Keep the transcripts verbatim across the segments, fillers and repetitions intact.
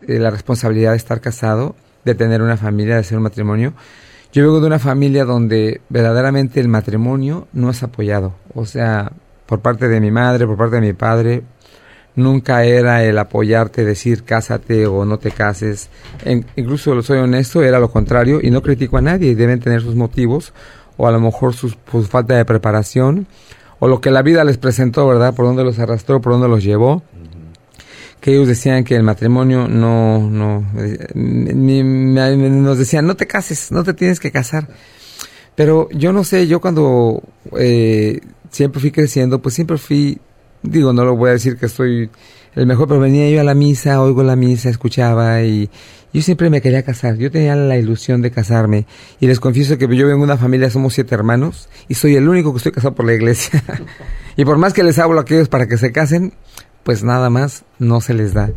eh, la responsabilidad de estar casado, de tener una familia, de hacer un matrimonio. Yo vengo de una familia donde verdaderamente el matrimonio no es apoyado. O sea, por parte de mi madre, por parte de mi padre, nunca era el apoyarte, decir cásate o no te cases. En, incluso, soy honesto, era lo contrario, y no critico a nadie, deben tener sus motivos, o a lo mejor su falta de preparación, o lo que la vida les presentó, ¿verdad? Por dónde los arrastró, por dónde los llevó. Uh-huh. Que ellos decían que el matrimonio no, no, ni, ni, nos decían, no te cases, no te tienes que casar. Pero yo no sé, yo cuando eh, siempre fui creciendo, pues siempre fui, digo, no lo voy a decir que soy el mejor, pero venía yo a la misa, oigo la misa, escuchaba, y yo siempre me quería casar. Yo tenía la ilusión de casarme, y les confieso que yo vengo de una familia, somos siete hermanos, y soy el único que estoy casado por la iglesia. Y por más que les hablo a aquellos para que se casen, pues nada más no se les da.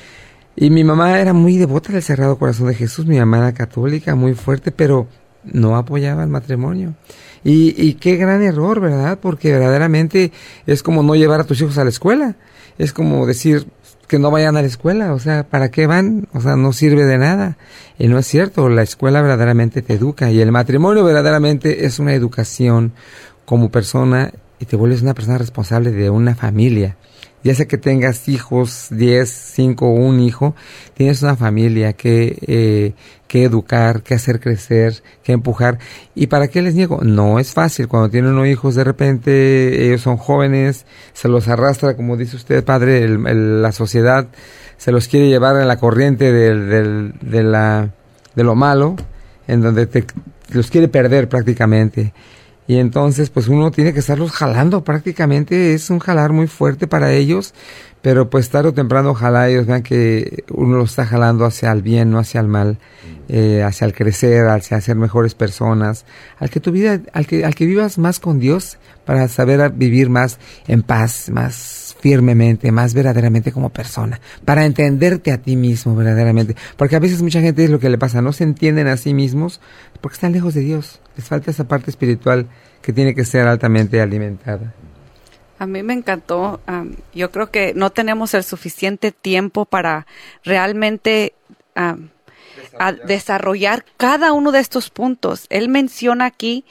Y mi mamá era muy devota del Sagrado Corazón de Jesús, mi mamá era católica, muy fuerte, pero no apoyaba el matrimonio. Y, y qué gran error, ¿verdad? Porque verdaderamente es como no llevar a tus hijos a la escuela. Es como decir que no vayan a la escuela, o sea, ¿para qué van? O sea, no sirve de nada. Y no es cierto, la escuela verdaderamente te educa, y el matrimonio verdaderamente es una educación como persona, y te vuelves una persona responsable de una familia. Ya sea que tengas hijos, diez, cinco o un hijo, tienes una familia que, eh, que educar, que hacer crecer, que empujar. ¿Y para qué les niego? No es fácil. Cuando tienen unos hijos, de repente, ellos son jóvenes, se los arrastra, como dice usted, padre, el, el, la sociedad se los quiere llevar en la corriente del, del, de, la, de lo malo, en donde te, los quiere perder prácticamente. Y entonces, pues uno tiene que estarlos jalando prácticamente, es un jalar muy fuerte para ellos, pero pues tarde o temprano ojalá ellos vean que uno los está jalando hacia el bien, no hacia el mal, eh, hacia el crecer, hacia ser mejores personas, al que tu vida, al que, al que vivas más con Dios, para saber vivir más en paz, más firmemente, más verdaderamente como persona, para entenderte a ti mismo verdaderamente, porque a veces mucha gente es lo que le pasa, no se entienden a sí mismos porque están lejos de Dios, les falta esa parte espiritual que tiene que ser altamente alimentada. A mí me encantó, um, yo creo que no tenemos el suficiente tiempo para realmente um, desarrollar. A desarrollar cada uno de estos puntos. Él menciona aquí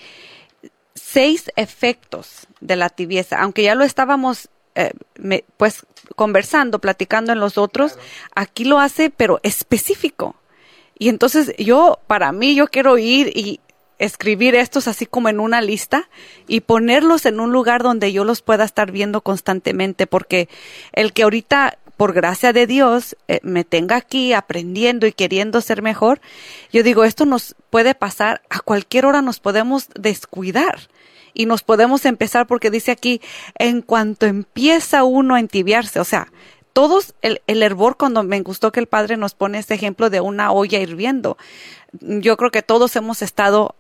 seis efectos de la tibieza, aunque ya lo estábamos Eh, me, pues conversando, platicando en los otros, claro. Aquí lo hace, pero específico. Y entonces yo, para mí, yo quiero ir y escribir estos así como en una lista y ponerlos en un lugar donde yo los pueda estar viendo constantemente, porque el que ahorita, por gracia de Dios, eh, me tenga aquí aprendiendo y queriendo ser mejor, yo digo, esto nos puede pasar, a cualquier hora nos podemos descuidar. Y nos podemos empezar, porque dice aquí, en cuanto empieza uno a entibiarse, o sea, todos, el, el hervor, cuando me gustó que el padre nos pone este ejemplo de una olla hirviendo, yo creo que todos hemos estado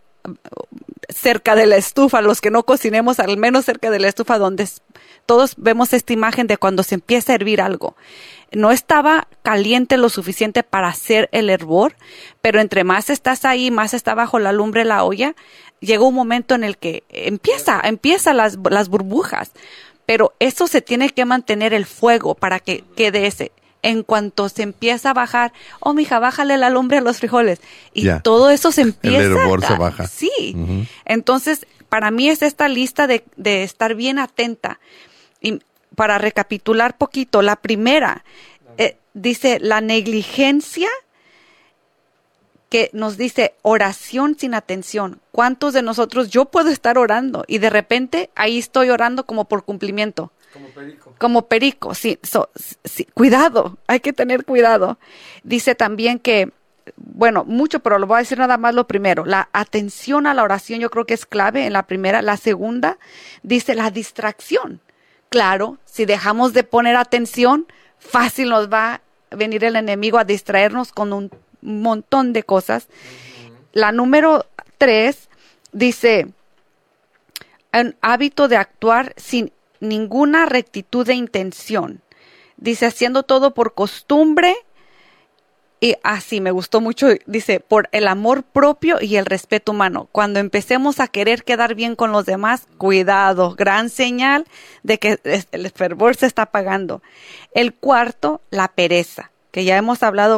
cerca de la estufa, los que no cocinemos, al menos cerca de la estufa, donde todos vemos esta imagen de cuando se empieza a hervir algo. No estaba caliente lo suficiente para hacer el hervor, pero entre más estás ahí, más está bajo la lumbre la olla, llega un momento en el que empieza, empieza las, las burbujas, pero eso se tiene que mantener el fuego para que quede ese. En cuanto se empieza a bajar, oh, mija, bájale la lumbre a los frijoles. Y yeah. todo eso se empieza. El hervor a, se baja. Sí. Uh-huh. Entonces, para mí es esta lista de, de estar bien atenta. Y para recapitular poquito, la primera, eh, dice la negligencia, que nos dice oración sin atención. ¿Cuántos de nosotros, yo puedo estar orando y de repente ahí estoy orando como por cumplimiento? Como perico. Como perico, sí, so, sí. Cuidado, hay que tener cuidado. Dice también que, bueno, mucho, pero lo voy a decir nada más lo primero. La atención a la oración yo creo que es clave en la primera. La segunda, dice la distracción. Claro, si dejamos de poner atención, fácil nos va a venir el enemigo a distraernos con un montón de cosas. Uh-huh. La número tres dice, un hábito de actuar sin ninguna rectitud de intención. Dice, haciendo todo por costumbre. Y así me gustó mucho, dice, por el amor propio y el respeto humano. Cuando empecemos a querer quedar bien con los demás, cuidado, gran señal de que el fervor se está apagando. El cuarto, la pereza, que ya hemos hablado